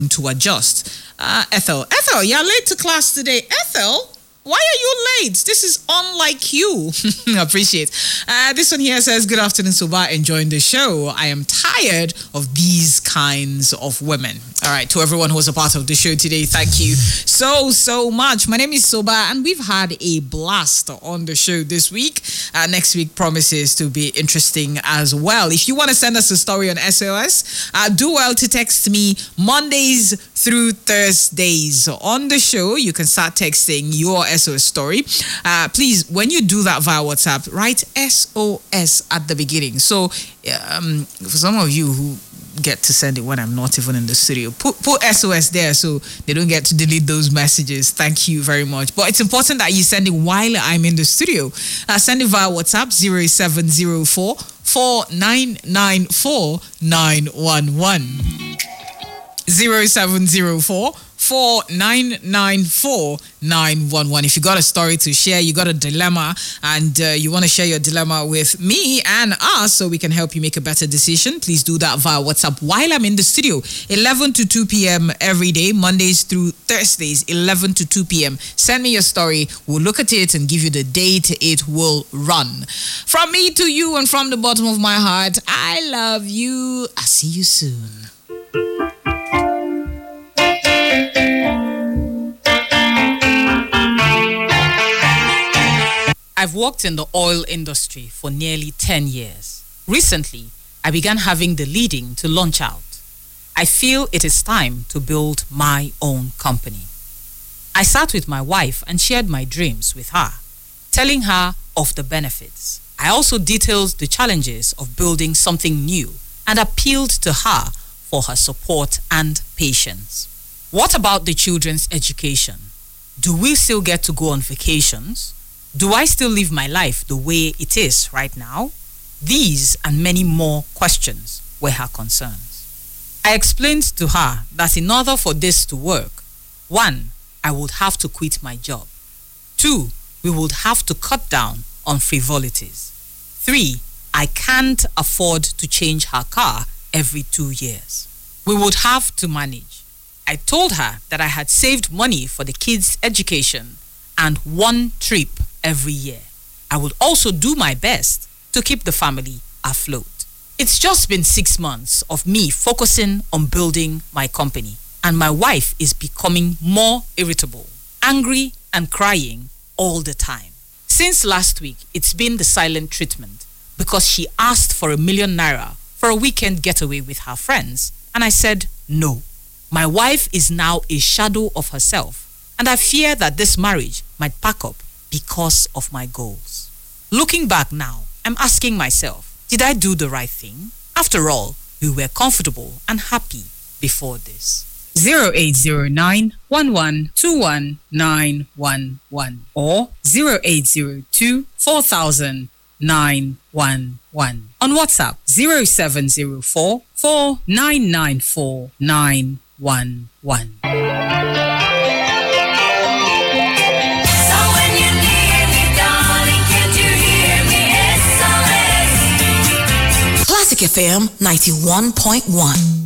to adjust. Ethel, you're late to class today. Ethel, why are you late? This is unlike you. Appreciate. This one here says, good afternoon, Soba, enjoying the show. I am tired of these kinds of women. All right, to everyone who was a part of the show today, thank you so much. My name is Soba, and we've had a blast on the show this week. Next week promises to be interesting as well. If you want to send us a story on SOS, do well to text me Mondays through Thursdays. On the show, you can start texting your SOS story. Please, when you do that via WhatsApp, write SOS at the beginning. So for some of you who get to send it when I'm not even in the studio, put SOS there so they don't get to delete those messages. Thank you very much. But it's important that you send it while I'm in the studio. Send it via WhatsApp 0704 4994 911. 0704 4994 911. If you got a story to share, you got a dilemma, and you want to share your dilemma with me and us so we can help you make a better decision, please do that via WhatsApp while I'm in the studio. 11 to 2 p.m. every day, Mondays through Thursdays, 11 to 2 p.m. Send me your story. We'll look at it and give you the date it will run. From me to you and from the bottom of my heart, I love you. I'll see you soon. I've worked in the oil industry for nearly 10 years. Recently, I began having the leading to launch out. I feel it is time to build my own company. I sat with my wife and shared my dreams with her, telling her of the benefits. I also detailed the challenges of building something new and appealed to her for her support and patience. What about the children's education? Do we still get to go on vacations? Do I still live my life the way it is right now? These and many more questions were her concerns. I explained to her that in order for this to work, 1, I would have to quit my job. 2, we would have to cut down on frivolities. 3, I can't afford to change her car every 2 years. We would have to manage. I told her that I had saved money for the kids' education and 1 trip every year. I would also do my best to keep the family afloat. It's just been 6 months of me focusing on building my company, and my wife is becoming more irritable, angry, and crying all the time. Since last week, it's been the silent treatment because she asked for ₦1 million for a weekend getaway with her friends, and I said no. My wife is now a shadow of herself, and I fear that this marriage might pack up because of my goals. Looking back now, I'm asking myself, did I do the right thing? After all, we were comfortable and happy before this. 0809 1121 911 or 0802 4000 911. On WhatsApp 0704 4994 911. Classic FM 91.1.